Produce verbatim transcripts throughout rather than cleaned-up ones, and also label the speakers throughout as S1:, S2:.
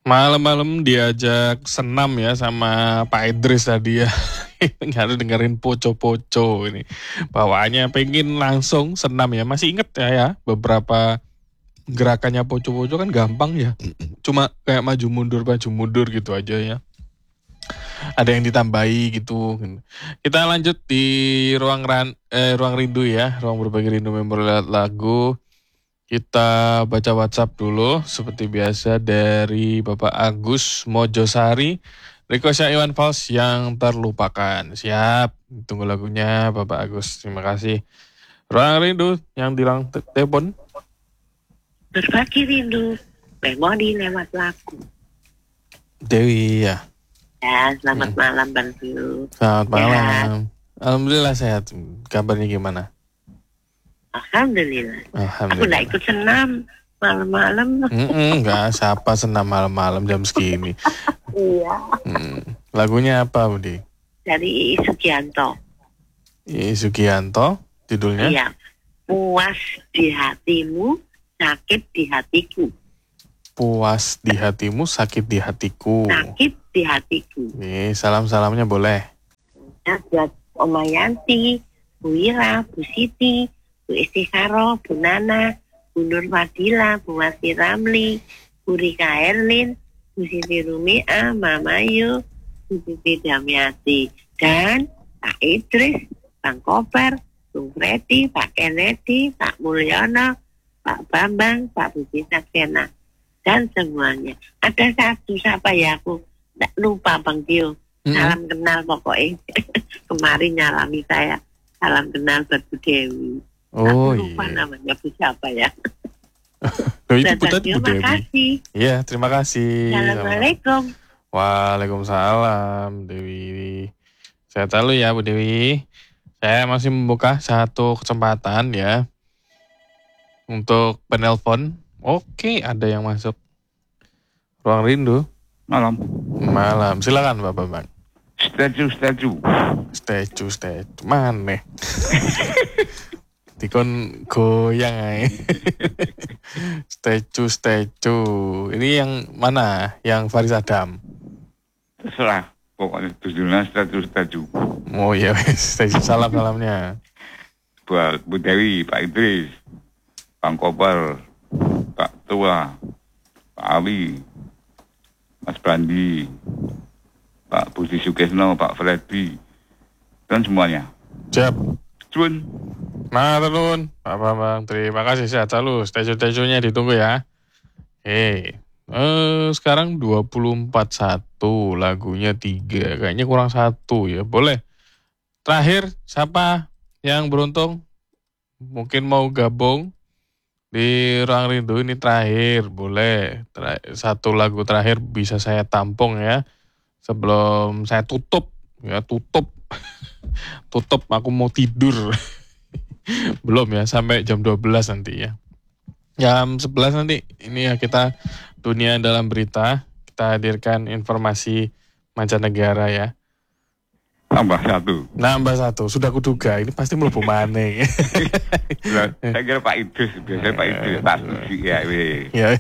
S1: Malam-malam diajak senam ya sama Pak Idris tadi ya. Harus dengerin poco-poco ini. Bawaannya pengen langsung senam ya. Masih inget ya ya beberapa gerakannya poco-poco kan gampang ya. Cuma kayak maju mundur maju mundur gitu aja ya. Ada yang ditambahi gitu. Kita lanjut di ruang ran, eh, ruang rindu ya. Ruang berbagi rindu member lagu. Kita baca WhatsApp dulu seperti biasa dari Bapak Agus Mojosari. Requestnya Iwan Fals yang terlupakan. Siap, tunggu lagunya Bapak Agus. Terima kasih. Ruang rindu yang bilang te- telepon.
S2: Berbagi rindu, memori lewat lagu.
S1: Dewi ya.
S2: Ya, selamat
S1: Hmm.
S2: malam Bang Biu.
S1: Selamat
S2: Sehat.
S1: malam. Alhamdulillah sehat. Kabarnya gimana?
S2: Alhamdulillah. Aku nggak
S1: Alhamdulillah.
S2: ikut senam malam-malam.
S1: Mm-mm, enggak, siapa senam malam-malam jam segini.
S2: Iya.
S1: Hmm. Lagunya apa, Budi?
S2: Dari Iis Sugianto.
S1: Iis Sugianto, judulnya?
S2: Iya. Puas di hatimu, sakit di hatiku.
S1: Puas di hatimu, sakit di hatiku.
S2: Sakit di hatiku.
S1: Nih, salam-salamnya boleh.
S2: Nah, buat Oma Yanti, Bu Ira, Bu Siti, Bu Istikharo, Bu Nana, Bu Nur Fadila, Bu Wasi Ramli, Bu Rika Erlin, Bu Siti Rumia, Mama Yu, Bu Siti Damiati, dan Pak Idris, Bang Koper, Bung Freddy, Pak Kennedy, Pak Mulyono, Pak Bambang, Pak Budi Saksena, dan semuanya. Ada satu siapa ya aku tak lupa Bang Tio.
S1: Mm-mm.
S2: Salam kenal pokoknya. Kemarin nyalami saya. Salam kenal buat Bu Dewi.
S1: Oh
S2: Aku lupa
S1: iya.
S2: namanya Bu siapa ya.
S1: Loh, itu
S2: Dan
S1: Bu tadi Bu
S2: terima
S1: Dewi.
S2: kasih.
S1: Iya, terima kasih.
S2: Assalamualaikum.
S1: Waalaikumsalam, Dewi. Sehat selalu ya, Bu Dewi. Saya masih membuka satu kesempatan ya untuk penelpon. Oke, ada yang masuk. Ruang rindu.
S3: Malam.
S1: Malam. Silakan Bapak Bang.
S3: Statue, statue.
S1: Statue, statue. Mana? Dikon goyang aja. Statue, statue. Ini yang mana? Yang Faris Adam?
S3: Terserah. Pokoknya tujuannya statue, statue.
S1: Oh iya, statue. Salam-salamnya.
S3: Buat Bu Dewi, Pak Idris, Bang Koper, Pak Tua, Pak Ali, Mas Bandi, Pak Budi Sukesno, Pak Freddy, dan semuanya.
S1: Siap.
S3: Cun.
S1: Nah, turun. Pak Bambang, terima kasih. Sehat selalu. Statue-statue-nya ditunggu ya. Hei. Eh, sekarang dua puluh empat satu. Lagunya tiga. Kayaknya kurang satu ya. Boleh. Terakhir, siapa yang beruntung? Mungkin mau gabung di Ruang Rindu ini terakhir. Boleh. Ter- satu lagu terakhir bisa saya tampung ya. Sebelum saya tutup. Ya, tutup. Tutup, aku mau tidur. Belum ya, sampai jam dua belas nanti ya. Jam sebelas nanti, ini ya kita dunia dalam berita. Kita hadirkan informasi mancanegara ya.
S3: Tambah satu.
S1: Nambah satu, sudah kuduga, ini pasti mlebu maneh.
S3: Lah, saya kira Pak Idris, biasanya Pak Idris, Pak Susi ya. weh.
S1: Ya.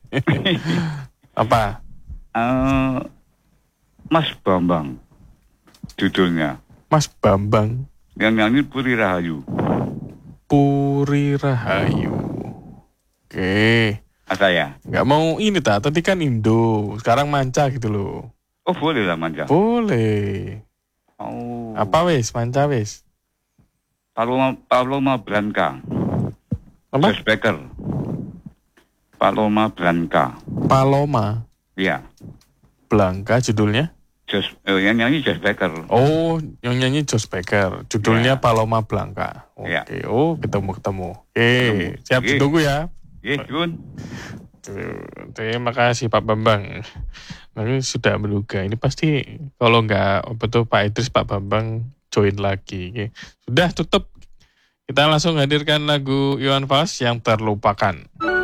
S1: Apa?
S3: Eh, Mas Bambang, judulnya.
S1: Mas Bambang
S3: Yang nyanyi Puri Rahayu.
S1: Puri Rahayu. Oke.
S3: Ada ya?
S1: Nggak mau ini tak, tadi kan Indo, sekarang manca gitu loh.
S3: Oh boleh lah manja.
S1: Boleh.
S3: Oh.
S1: Apa wis, manca wis.
S3: Paloma, Paloma Branca.
S1: Apa?
S3: Josh Becker. Paloma Branca.
S1: Paloma
S3: Iya.
S1: Blanca judulnya.
S3: Josh, eh, yang nyanyi Josh Becker.
S1: Oh, yang nyanyi Josh Becker. Judulnya
S3: Ya.
S1: Paloma Blanca. Oke.
S3: Ya.
S1: Oh, ketemu-ketemu. Oke,
S3: Ketemu.
S1: siap
S3: Oke.
S1: ditunggu ya.
S3: Yes, Jun.
S1: Tuh, terima kasih Pak Bambang. Nah, ini sudah menduga. Ini pasti kalau nggak apa tuh Pak Idris, Pak Bambang join lagi. Oke. Sudah tutup. Kita langsung hadirkan lagu Iwan Fals yang terlupakan.